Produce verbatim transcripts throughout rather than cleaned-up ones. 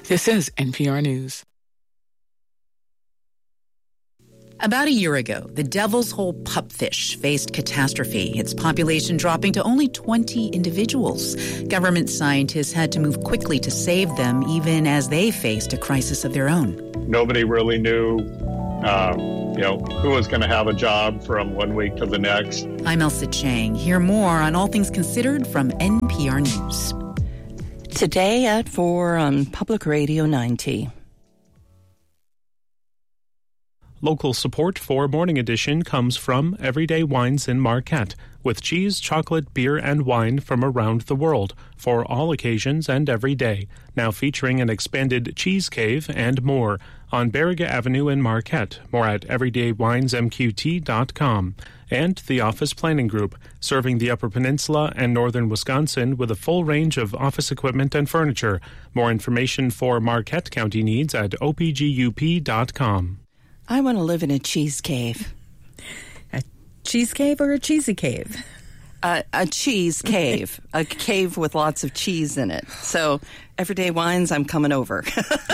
This is N P R News. About a year ago, the Devil's Hole pupfish faced catastrophe, its population dropping to only twenty individuals. Government scientists had to move quickly to save them, even as they faced a crisis of their own. Nobody really knew, um, you know, who was going to have a job from one week to the next. I'm Elsa Chang. Hear more on All Things Considered from N P R News. Today at four on Public Radio ninety. Local support for Morning Edition comes from Everyday Wines in Marquette, with cheese, chocolate, beer, and wine from around the world for all occasions and every day. Now featuring an expanded cheese cave and more on Barriga Avenue in Marquette. More at everyday wines m q t dot com. And the Office Planning Group, serving the Upper Peninsula and northern Wisconsin with a full range of office equipment and furniture. More information for Marquette County needs at o p g u p dot com. I want to live in a cheese cave. A cheese cave or a cheesy cave? Uh, a cheese cave. A cave with lots of cheese in it. So, Everyday Wines, I'm coming over.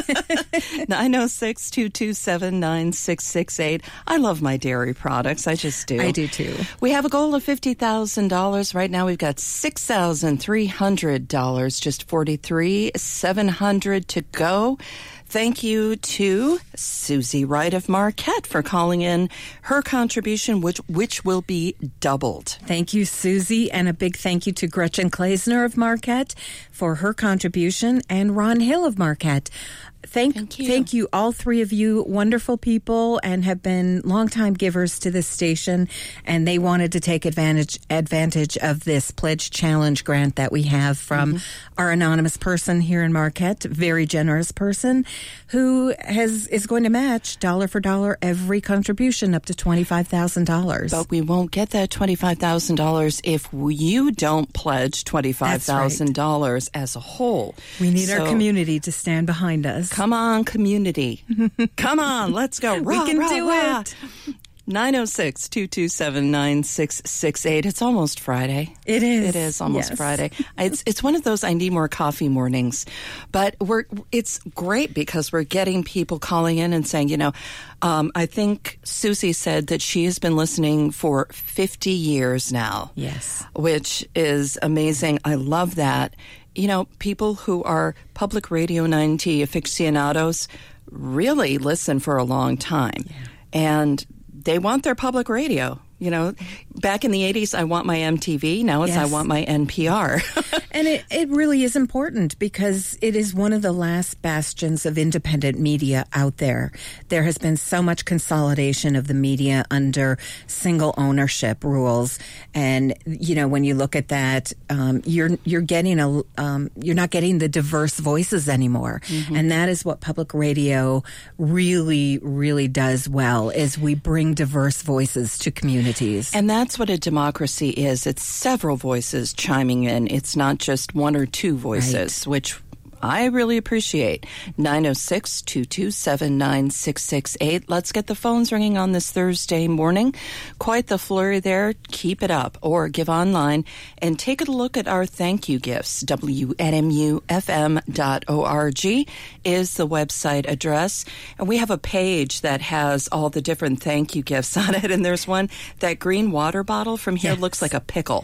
nine oh six, two two seven, nine six six eight. I love my dairy products. I just do. I do too. We have a goal of fifty thousand dollars. Right now we've got six thousand three hundred dollars, just forty-three thousand seven hundred dollars to go. Thank you to Susie Wright of Marquette for calling in her contribution, which which will be doubled. Thank you, Susie, and a big thank you to Gretchen Kleisner of Marquette for her contribution, and Ron Hill of Marquette. Thank, thank you. Thank you, all three of you, wonderful people, and have been longtime givers to this station, and they wanted to take advantage advantage of this Pledge Challenge grant that we have from mm-hmm. our anonymous person here in Marquette, very generous person, who has is going to match dollar for dollar every contribution up to twenty-five thousand dollars. But we won't get that twenty-five thousand dollars if you don't pledge twenty-five thousand dollars right. as a whole. We need so, our community to stand behind us. Come on, community. Come on, let's go. Rah, we can rah, do rah. it. nine oh six, two two seven, nine six six eight. It's almost Friday. It is. It is almost yes. Friday. It's it's one of those I need more coffee mornings. But we're it's great because we're getting people calling in and saying, you know, um, I think Susie said that she has been listening for fifty years now. Yes. Which is amazing. I love that. You know, people who are Public Radio ninety aficionados really listen for a long time. Yeah. And they want their public radio. You know, back in the eighties, I want my M T V. Now it's yes. I want my N P R. And it, it really is important because it is one of the last bastions of independent media out there. There has been so much consolidation of the media under single ownership rules. And, you know, when you look at that, um, you're you're getting a um, you're not getting the diverse voices anymore. Mm-hmm. And that is what public radio really, really does well, is we bring diverse voices to communities. And that's what a democracy is. It's several voices chiming in. It's not just one or two voices, right. which I really appreciate. nine oh six, two two seven, nine six six eight. Let's get the phones ringing on this Thursday morning. Quite the flurry there. Keep it up, or give online and take a look at our thank you gifts. W N M U F M dot org is the website address. And we have a page that has all the different thank you gifts on it. And there's one, that green water bottle from here yes. looks like a pickle.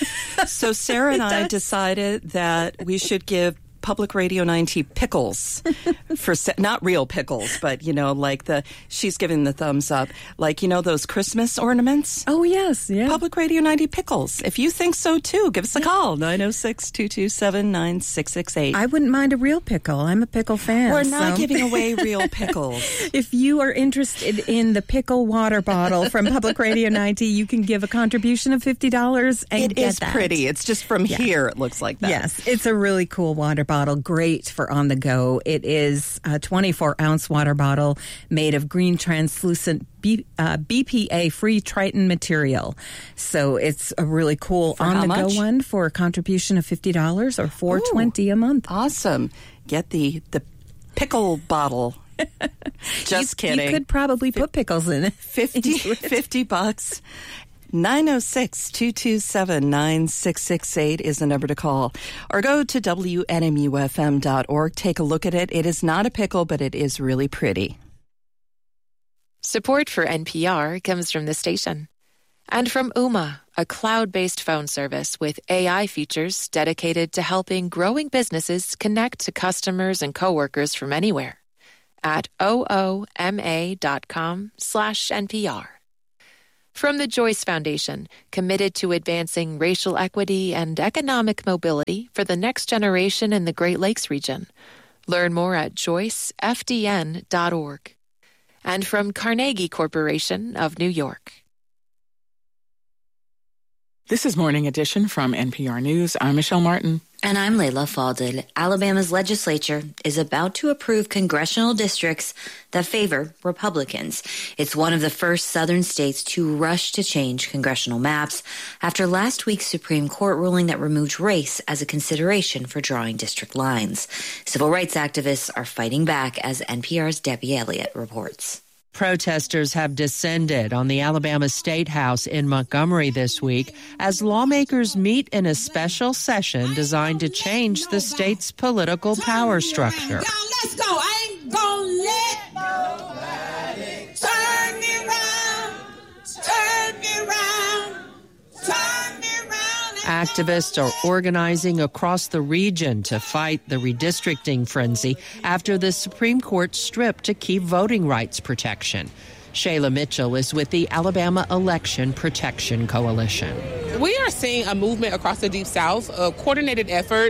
So Sarah and I decided that we should give Public Radio ninety pickles for not real pickles, but you know, like the she's giving the thumbs up, like you know those Christmas ornaments. Oh yes, yeah. Public Radio ninety pickles. If you think so too, give us a call nine oh six, two two seven, nine six six eight. I wouldn't mind a real pickle. I'm a pickle fan. We're not so. giving away real pickles. If you are interested in the pickle water bottle from Public Radio ninety, you can give a contribution of fifty dollars and it get is that. Pretty. It's just from yeah. here. It looks like that. Yes, it's a really cool water bottle. Great for on the go. It is a twenty-four ounce water bottle made of green translucent B, uh, B P A-free Triton material. So it's a really cool for on the much? go one for a contribution of fifty dollars or four dollars and twenty cents a month. Awesome. Get the, the pickle bottle. Just you, kidding. You could probably put pickles in it. fifty, fifty bucks. nine oh six, two two seven, nine six six eight is the number to call. Or go to W N M U F M dot org. Take a look at it. It is not a pickle, but it is really pretty. Support for N P R comes from the station. And from Ooma, a cloud-based phone service with A I features dedicated to helping growing businesses connect to customers and coworkers from anywhere. At ooma dot com slash N P R. From the Joyce Foundation, committed to advancing racial equity and economic mobility for the next generation in the Great Lakes region. Learn more at joyce f d n dot org. And from Carnegie Corporation of New York. This is Morning Edition from N P R News. I'm Michelle Martin. And I'm Layla Faldil. Alabama's legislature is about to approve congressional districts that favor Republicans. It's one of the first southern states to rush to change congressional maps after last week's Supreme Court ruling that removed race as a consideration for drawing district lines. Civil rights activists are fighting back, as N P R's Debbie Elliott reports. Protesters have descended on the Alabama State House in Montgomery this week as lawmakers meet in a special session designed to change the state's political power structure. Let's go. I ain't gonna let nobody turn me around, turn me around, turn me around. Activists are organizing across the region to fight the redistricting frenzy after the Supreme Court stripped to keep voting rights protection. Shayla Mitchell is with the Alabama Election Protection Coalition. We are seeing a movement across the Deep South, a coordinated effort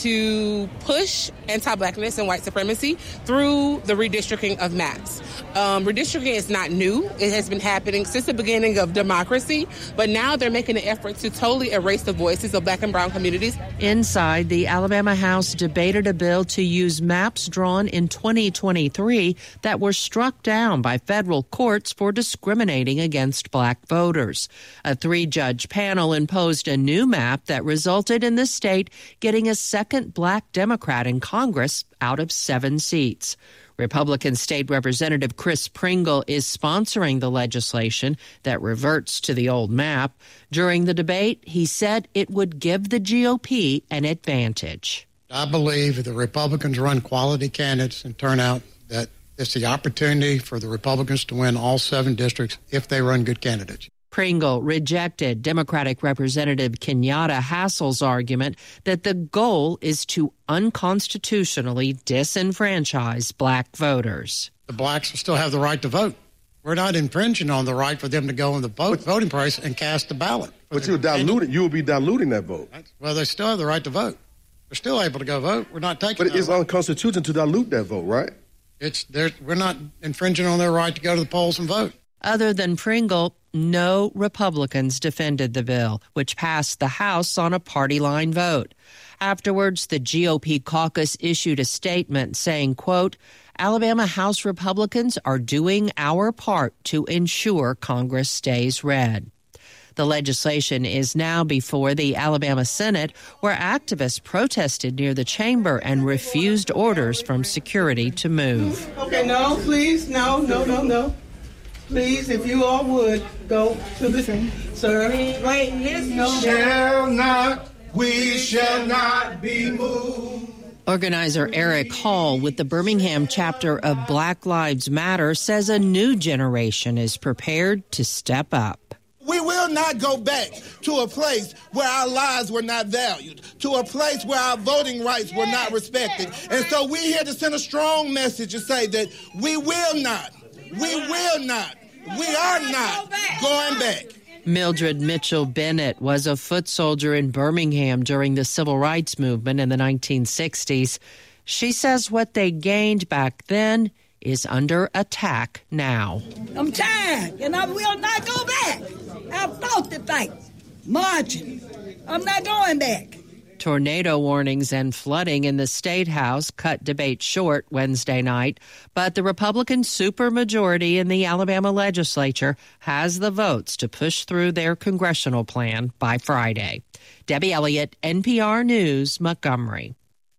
to push anti-blackness and white supremacy through the redistricting of maps. Um, redistricting is not new. It has been happening since the beginning of democracy, but now they're making an effort to totally erase the voices of black and brown communities. Inside, the Alabama House debated a bill to use maps drawn in twenty twenty-three that were struck down by federal courts for discriminating against black voters. A three-judge panel imposed a new map that resulted in the state getting a second black Democrat in Congress out of seven seats. Republican State Representative Chris Pringle is sponsoring the legislation that reverts to the old map. During the debate, he said it would give the G O P an advantage. I believe if the Republicans run quality candidates and turn out, that it's the opportunity for the Republicans to win all seven districts if they run good candidates. Pringle rejected Democratic Representative Kenyatta Hassell's argument that the goal is to unconstitutionally disenfranchise black voters. The blacks will still have the right to vote. We're not infringing on the right for them to go in the vote, voting place and cast a ballot. But you're diluting, you will be diluting that vote. Well, they still have the right to vote. They're still able to go vote. We're not taking. But it's unconstitutional to dilute that vote, right? It's we're not infringing on their right to go to the polls and vote. Other than Pringle, no Republicans defended the bill, which passed the House on a party line vote. Afterwards, the G O P caucus issued a statement saying, quote, Alabama House Republicans are doing our part to ensure Congress stays red. The legislation is now before the Alabama Senate, where activists protested near the chamber and refused orders from security to move. Okay, no, please, no, no, no, no. Please, if you all would, go to the thing. Sir, wait, listen. No. Shall not, we shall not be moved. Organizer Eric Hall with the Birmingham chapter of Black Lives Matter says a new generation is prepared to step up. We will not go back to a place where our lives were not valued, to a place where our voting rights were not respected. And so we're here to send a strong message to say that we will not, we will not, we are not going back. Mildred Mitchell Bennett was a foot soldier in Birmingham during the civil rights movement in the nineteen sixties. She says what they gained back then is under attack now. I'm tired, and I will not go back. I've fought the fight, marching. I'm not going back. Tornado warnings and flooding in the State House cut debate short Wednesday night, but the Republican supermajority in the Alabama legislature has the votes to push through their congressional plan by Friday. Debbie Elliott, N P R News, Montgomery.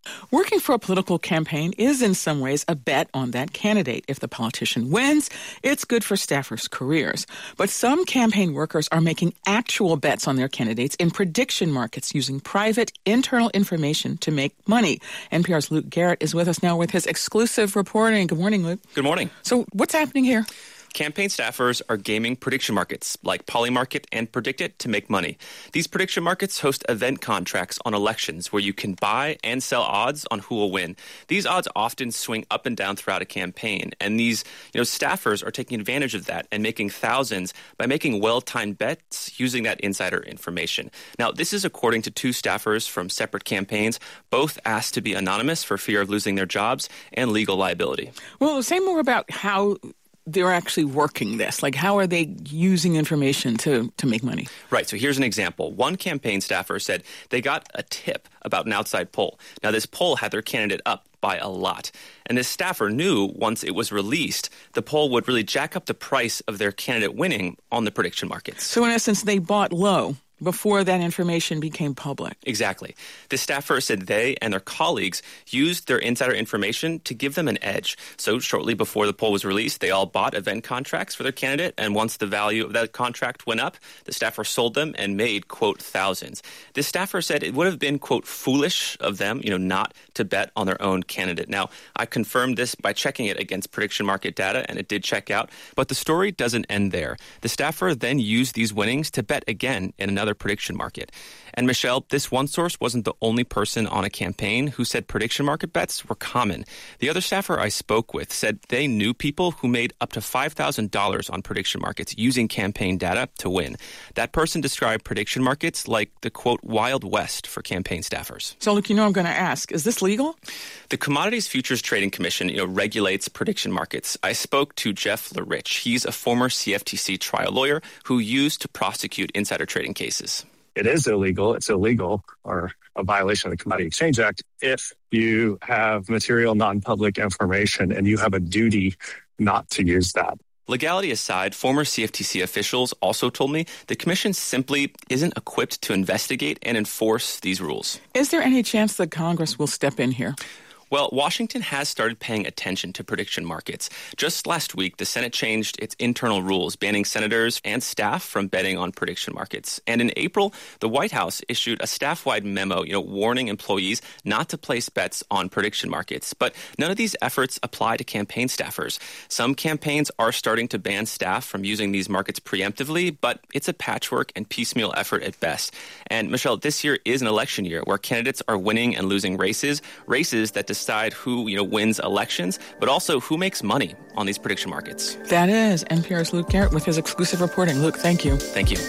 Working for a political campaign is in some ways a bet on that candidate. If the politician wins, it's good for staffers' careers. But some campaign workers are making actual bets on their candidates in prediction markets using private internal information to make money. N P R's Luke Garrett is with us now with his exclusive reporting. Good morning, Luke. Good morning. So what's happening here? Campaign staffers are gaming prediction markets like Polymarket and PredictIt to make money. These prediction markets host event contracts on elections where you can buy and sell odds on who will win. These odds often swing up and down throughout a campaign, and these you know, staffers are taking advantage of that and making thousands by making well-timed bets using that insider information. Now, this is according to two staffers from separate campaigns, both asked to be anonymous for fear of losing their jobs and legal liability. Well, say more about how they're actually working this. Like, how are they using information to, to make money? Right. So here's an example. One campaign staffer said they got a tip about an outside poll. Now, this poll had their candidate up by a lot. And this staffer knew once it was released, the poll would really jack up the price of their candidate winning on the prediction markets. So in essence, they bought low before that information became public. Exactly. The staffer said they and their colleagues used their insider information to give them an edge. So shortly before the poll was released, they all bought event contracts for their candidate, and once the value of that contract went up, the staffer sold them and made, quote, thousands. This staffer said it would have been, quote, foolish of them, you know, not to bet on their own candidate. Now, I confirmed this by checking it against prediction market data, and it did check out. But the story doesn't end there. The staffer then used these winnings to bet again in another prediction market. And Michelle, this one source wasn't the only person on a campaign who said prediction market bets were common. The other staffer I spoke with said they knew people who made up to five thousand dollars on prediction markets using campaign data to win. That person described prediction markets like the, quote, Wild West for campaign staffers. So, look, you know I'm going to ask, is this legal? The Commodities Futures Trading Commission, you know, regulates prediction markets. I spoke to Jeff LaRich. He's a former C F T C trial lawyer who used to prosecute insider trading cases. It is illegal. It's illegal or a violation of the Commodity Exchange Act if you have material non-public information and you have a duty not to use that. Legality aside, former C F T C officials also told me the commission simply isn't equipped to investigate and enforce these rules. Is there any chance that Congress will step in here? Well, Washington has started paying attention to prediction markets. Just last week, the Senate changed its internal rules, banning senators and staff from betting on prediction markets. And in April, the White House issued a staff-wide memo, you know, warning employees not to place bets on prediction markets. But none of these efforts apply to campaign staffers. Some campaigns are starting to ban staff from using these markets preemptively, but it's a patchwork and piecemeal effort at best. And Michelle, this year is an election year where candidates are winning and losing races, races that decide who, you know, wins elections, but also who makes money on these prediction markets. That is N P R's Luke Garrett with his exclusive reporting. Luke, thank you. Thank you.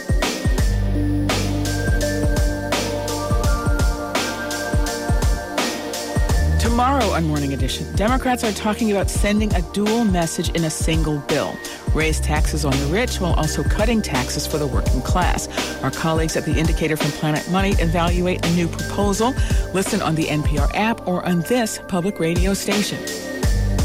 Tomorrow on Morning Edition, Democrats are talking about sending a dual message in a single bill. Raise taxes on the rich while also cutting taxes for the working class. Our colleagues at The Indicator from Planet Money evaluate a new proposal. Listen on the N P R app or on this public radio station.